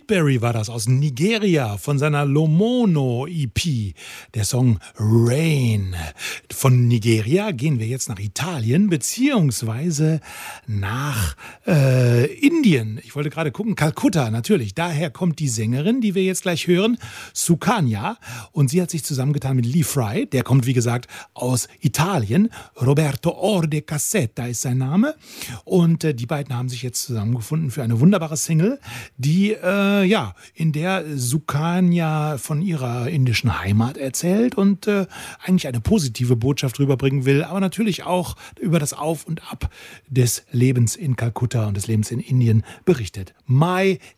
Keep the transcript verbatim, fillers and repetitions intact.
Woodbury war das aus Nigeria von seiner Lomono E P, der Song Rain. Von Nigeria gehen wir jetzt nach Italien beziehungsweise nach äh, Indien. Ich wollte gerade gucken, Kalkutta natürlich. Daher kommt die Sängerin, die wir jetzt gleich hören, Sukanya. Und sie hat sich zusammengetan mit Lee Fry. Der kommt, wie gesagt, aus Italien. Roberto Orde Cassetta ist sein Name. Und äh, die beiden haben sich jetzt zusammengefunden für eine wunderbare Single, die, äh, ja, in der Sukanya von ihrer indischen Heimat erzählt und äh, eigentlich eine positive Botschaft rüberbringen will, aber natürlich auch über das Auf und Ab des Lebens in Kalkutta und des Lebens in Indien berichtet. My